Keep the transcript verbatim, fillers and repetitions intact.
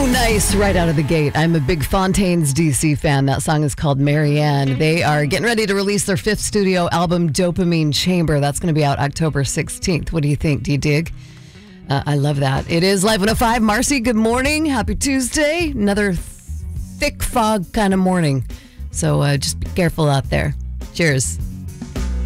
Nice right out of the gate. I'm a big Fontaines D C fan. That song is called Marianne. They are getting ready to release their fifth studio album, Dopamine Chamber. That's going to be out October sixteenth. What do you think? Do you dig? Uh, I love that. It is Live one oh five. Marcy, good morning. Happy Tuesday. Another thick fog kind of morning. So uh, just be careful out there. Cheers.